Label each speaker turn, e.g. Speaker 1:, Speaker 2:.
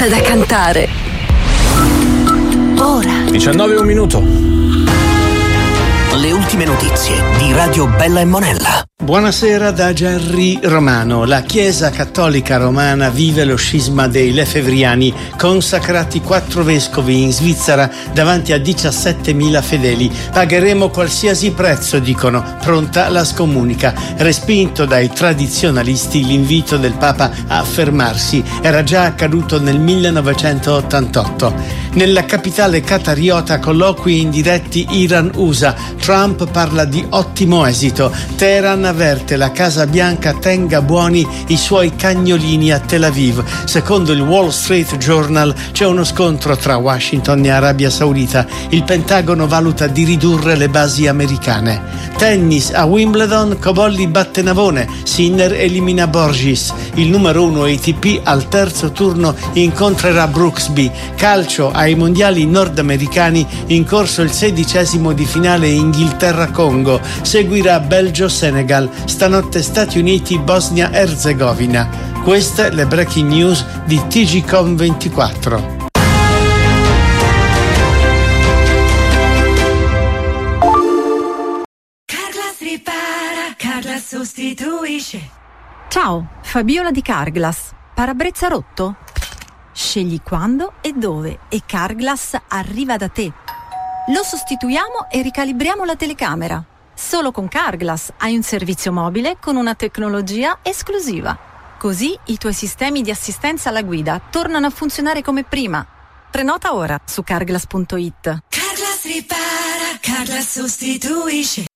Speaker 1: fatta da cantare. Ora
Speaker 2: 19 e un minuto.
Speaker 3: Le ultime notizie di Radio Bella e Monella.
Speaker 4: Buonasera da Gerry Romano. La Chiesa Cattolica Romana vive lo scisma dei lefebvriani, consacrati 4 vescovi in Svizzera davanti a 17.000 fedeli. Pagheremo qualsiasi prezzo, dicono, pronta la scomunica. Respinto dai tradizionalisti l'invito del Papa a fermarsi. Era già accaduto nel 1988. Nella capitale qatariota colloqui indiretti Iran-USA. Trump parla di ottimo esito. Teheran avverte la Casa Bianca tenga buoni i suoi cagnolini a Tel Aviv. Secondo il Wall Street Journal c'è uno scontro tra Washington e Arabia Saudita. Il Pentagono valuta di ridurre le basi americane. Tennis a Wimbledon, Cobolli batte Navone, Sinner elimina Borges. Il numero 1 ATP al terzo turno incontrerà Brooksby. Calcio ai mondiali nordamericani, in corso il 16° di finale Inghilterra-Congo. Seguirà Belgio-Senegal. Stanotte Stati Uniti-Bosnia-Erzegovina. Queste le breaking news di TGCOM24.
Speaker 5: Carglass ripara, Carglass sostituisce.
Speaker 6: Ciao, Fabiola di Carglass. Parabrezza rotto? Scegli quando e dove e Carglass arriva da te. Lo sostituiamo e ricalibriamo la telecamera. Solo con Carglass hai un servizio mobile con una tecnologia esclusiva. Così i tuoi sistemi di assistenza alla guida tornano a funzionare come prima. Prenota ora su carglass.it.
Speaker 5: Carglass ripara, Carglass sostituisce.